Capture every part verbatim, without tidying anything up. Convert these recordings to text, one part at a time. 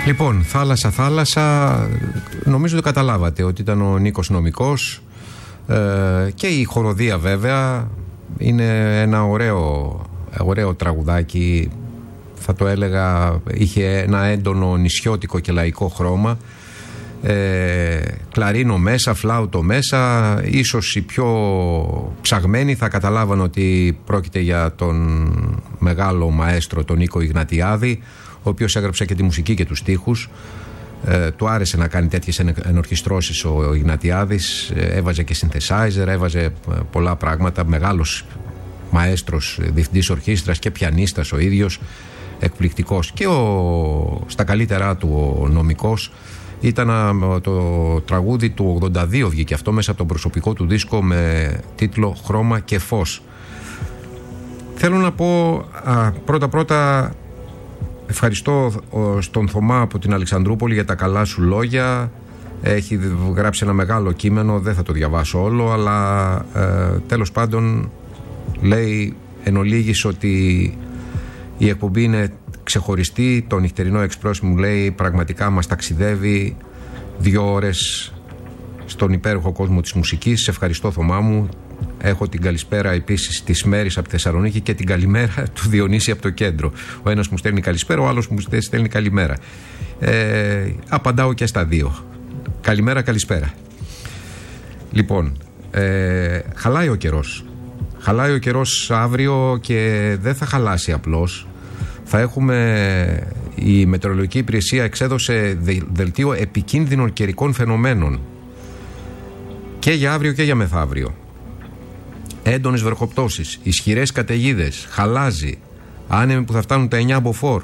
Λοιπόν, θάλασσα, θάλασσα, νομίζω ότι καταλάβατε ότι ήταν ο Νίκος Νομικός ε, και η χοροδία βέβαια είναι ένα ωραίο, ωραίο τραγουδάκι, θα το έλεγα, είχε ένα έντονο νησιώτικο και λαϊκό χρώμα, ε, κλαρίνο μέσα, φλάουτο μέσα, ίσως οι πιο ψαγμένοι θα καταλάβαν ότι πρόκειται για τον μεγάλο μαέστρο τον Νίκο Ιγνατιάδη, ο οποίος έγραψε και τη μουσική και τους στίχους. Ε, του άρεσε να κάνει τέτοιες ενορχιστρώσεις ο Ιγνατιάδης, ε, έβαζε και synthesizer, έβαζε πολλά πράγματα, μεγάλος μαέστρος, διευθυντής ορχήστρας και πιανίστας ο ίδιος, εκπληκτικός. Και ο, στα καλύτερά του ο Νομικός ήταν το τραγούδι του ογδόντα δύο, βγήκε αυτό μέσα από τον προσωπικό του δίσκο με τίτλο «Χρώμα και φως». Θέλω να πω α, πρώτα πρώτα ευχαριστώ στον Θωμά από την Αλεξανδρούπολη για τα καλά σου λόγια. Έχει γράψει ένα μεγάλο κείμενο, δεν θα το διαβάσω όλο, αλλά ε, τέλος πάντων λέει εν ολίγης ότι η εκπομπή είναι ξεχωριστή. Το νυχτερινό εξπρός μου λέει πραγματικά μας ταξιδεύει δύο ώρες στον υπέροχο κόσμο της μουσικής. Σε ευχαριστώ Θωμά μου. Έχω την καλησπέρα επίσης της Μέρης από τη Θεσσαλονίκη και την καλημέρα του Διονύση από το κέντρο. Ο ένας μου στέλνει καλησπέρα, ο άλλος μου στέλνει καλημέρα. Ε, απαντάω και στα δύο. Καλημέρα, καλησπέρα. Λοιπόν, ε, χαλάει ο καιρός. Χαλάει ο καιρός αύριο και δεν θα χαλάσει απλώς. Θα έχουμε, η Μετεωρολογική Υπηρεσία εξέδωσε δελτίο επικίνδυνων καιρικών φαινομένων και για αύριο και για μεθαύριο. Έντονες βροχοπτώσεις, ισχυρές καταιγίδες, χαλάζι, άνεμοι που θα φτάνουν τα εννιά μποφόρ.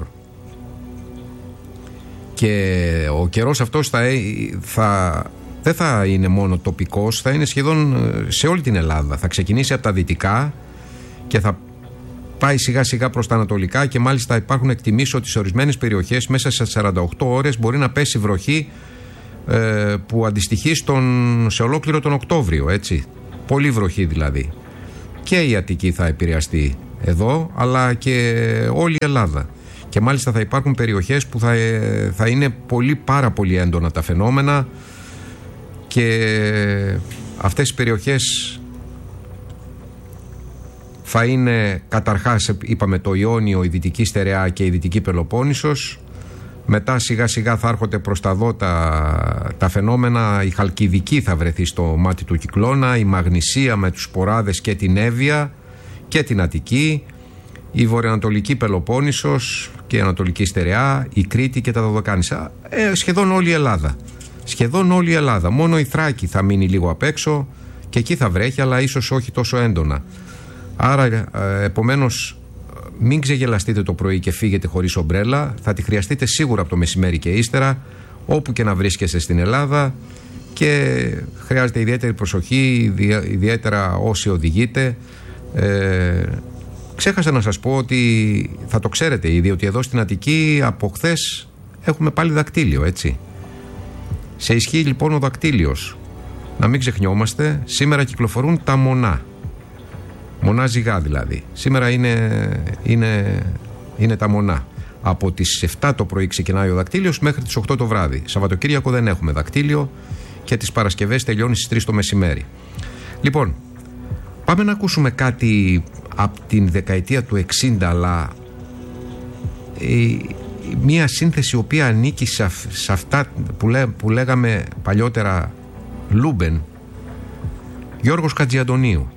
Και ο καιρός αυτός θα, θα, δεν θα είναι μόνο τοπικός, θα είναι σχεδόν σε όλη την Ελλάδα. Θα ξεκινήσει από τα δυτικά και θα πάει σιγά σιγά προς τα ανατολικά, και μάλιστα υπάρχουν εκτιμήσεις ότι σε ορισμένες περιοχές μέσα σε σαράντα οκτώ ώρες μπορεί να πέσει βροχή ε, που αντιστοιχεί στον, σε ολόκληρο τον Οκτώβριο, έτσι. Πολύ βροχή δηλαδή. Και η Αττική θα επηρεαστεί εδώ, αλλά και όλη η Ελλάδα. Και μάλιστα θα υπάρχουν περιοχές που θα, θα είναι πολύ πάρα πολύ έντονα τα φαινόμενα, και αυτές οι περιοχές θα είναι καταρχάς, είπαμε, το Ιόνιο, η Δυτική Στερεά και η Δυτική Πελοπόννησος. Μετά σιγά σιγά θα έρχονται προς τα δω τα, τα φαινόμενα. Η Χαλκιδική θα βρεθεί στο μάτι του κυκλώνα, η Μαγνησία με τους Σποράδες και την Εύβοια και την Αττική, η Βορειοανατολική Πελοπόννησος και η Ανατολική Στερεά, η Κρήτη και τα Δωδεκάνησα. Ε, σχεδόν όλη η Ελλάδα. Σχεδόν όλη η Ελλάδα. Μόνο η Θράκη θα μείνει λίγο απ' έξω και εκεί θα βρέχει, αλλά ίσως όχι τόσο έντονα. Άρα, ε, επομένως, μην ξεγελαστείτε το πρωί και φύγετε χωρίς ομπρέλα. Θα τη χρειαστείτε σίγουρα από το μεσημέρι και ύστερα, όπου και να βρίσκεστε στην Ελλάδα, και χρειάζεται ιδιαίτερη προσοχή, ιδιαίτερα όσοι οδηγείτε. Ε, ξέχασα να σας πω ότι θα το ξέρετε ήδη, ότι εδώ στην Αττική από χθες έχουμε πάλι δακτύλιο, έτσι. Σε ισχύει λοιπόν ο δακτύλιος. Να μην ξεχνιόμαστε, σήμερα κυκλοφορούν τα μονά. Μονά ζυγά δηλαδή. Σήμερα είναι, είναι, είναι τα μονά. Από τις εφτά το πρωί ξεκινάει ο δακτύλιος μέχρι τις οκτώ το βράδυ. Σαββατοκύριακο δεν έχουμε δακτύλιο και τις Παρασκευές τελειώνει στις τρεις το μεσημέρι. Λοιπόν, πάμε να ακούσουμε κάτι από την δεκαετία του εξήντα, αλλά η, μία σύνθεση η οποία ανήκει σε, αυ, σε αυτά που, λέ, που λέγαμε παλιότερα Λούμπεν. Γιώργος Χατζιαντονίου.